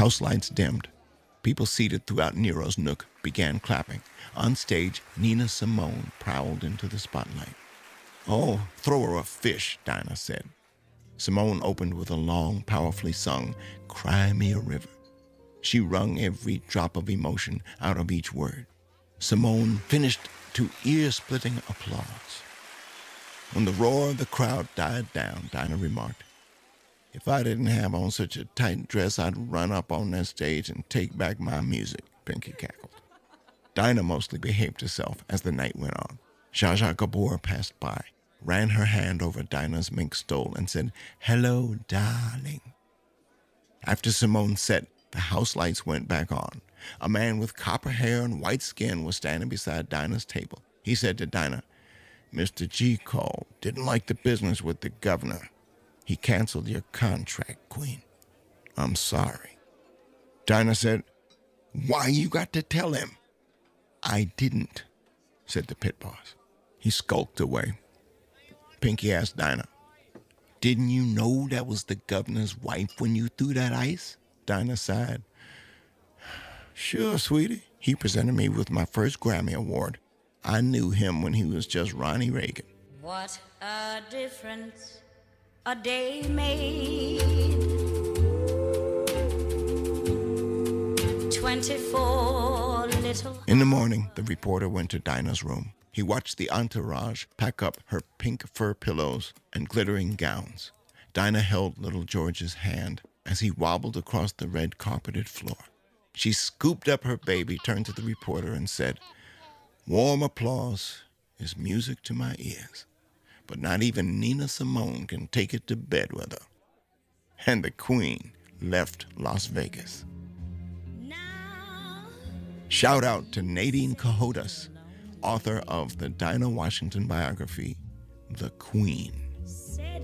house lights dimmed. People seated throughout Nero's nook began clapping. On stage, Nina Simone prowled into the spotlight. "Oh, throw her a fish," Dinah said. Simone opened with a long, powerfully sung, "Cry Me a River." She wrung every drop of emotion out of each word. Simone finished to ear-splitting applause. When the roar of the crowd died down, Dinah remarked, "If I didn't have on such a tight dress, I'd run up on that stage and take back my music," Pinky cackled. Dinah mostly behaved herself as the night went on. Zsa Zsa Gabor passed by, ran her hand over Dinah's mink stole, and said, "Hello, darling." After Simone set, the house lights went back on. A man with copper hair and white skin was standing beside Dinah's table. He said to Dinah, "Mr. G called. Didn't like the business with the governor. He canceled your contract, Queen. I'm sorry." Dinah said, "Why you got to tell him?" "I didn't," said the pit boss. He skulked away. Pinky asked Dinah, "Didn't you know that was the governor's wife when you threw that ice?" Dinah sighed. "Sure, sweetie. He presented me with my first Grammy Award. I knew him when he was just Ronnie Reagan." What a difference a day made. 24 little... In the morning, the reporter went to Dinah's room. He watched the entourage pack up her pink fur pillows and glittering gowns. Dinah held little George's hand as he wobbled across the red carpeted floor. She scooped up her baby, turned to the reporter, and said, "Warm applause is music to my ears, but not even Nina Simone can take it to bed with her." And the Queen left Las Vegas. Now... Shout out to Nadine Cohodas, author of the Dinah Washington biography, The Queen.